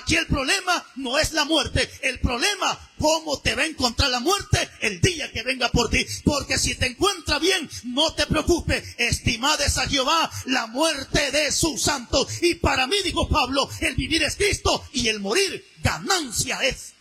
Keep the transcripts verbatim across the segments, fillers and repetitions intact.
Aquí el problema no es la muerte. El problema, cómo te va a encontrar la muerte el día que venga por ti. Porque si te encuentra bien, no te preocupes. Estimad es a Jehová la muerte de sus santos. Y para mí, dijo Pablo, el vivir es Cristo y el morir ganancia es.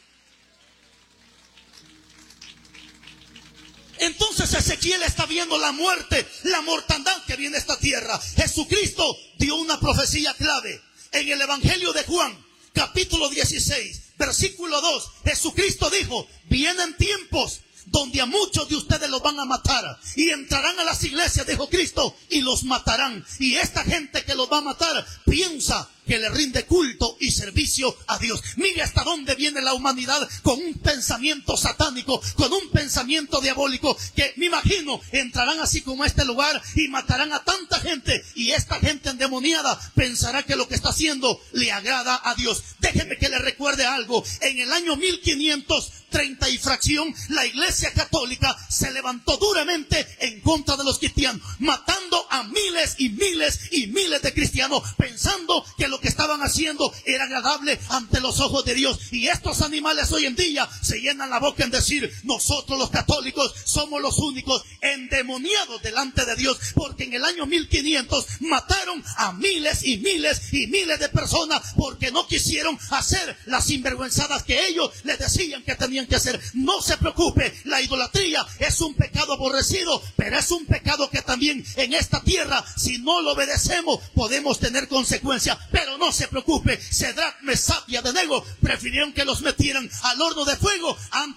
Entonces Ezequiel está viendo la muerte, la mortandad que viene a esta tierra. Jesucristo dio una profecía clave en el Evangelio de Juan, capítulo dieciséis, versículo dos. Jesucristo dijo, vienen tiempos donde a muchos de ustedes los van a matar y entrarán a las iglesias, dijo Cristo, y los matarán. Y esta gente que los va a matar piensa que le rinde culto y servicio a Dios. Mire hasta dónde viene la humanidad con un pensamiento satánico, con un pensamiento diabólico, que me imagino entrarán así como a este lugar y matarán a tanta gente, y esta gente endemoniada pensará que lo que está haciendo le agrada a Dios. Déjeme que le recuerde algo. En el año mil quinientos treinta y fracción, la Iglesia Católica se levantó duramente en contra de los cristianos, matando a miles y miles y miles de cristianos, pensando que lo que estaban haciendo era agradable ante los ojos de Dios. Y estos animales hoy en día se llenan la boca en decir, nosotros los católicos somos los únicos endemoniados delante de Dios, porque en el año mil quinientos mataron a miles y miles y miles de personas porque no quisieron hacer las sinvergüenzadas que ellos les decían que tenían que hacer. No se preocupe, la idolatría es un pecado aborrecido, pero es un pecado que también en esta tierra, si no lo obedecemos, podemos tener consecuencias. Pero no se preocupe, Cedrac, Mesach y Abednego prefirieron que los metieran al horno de fuego antes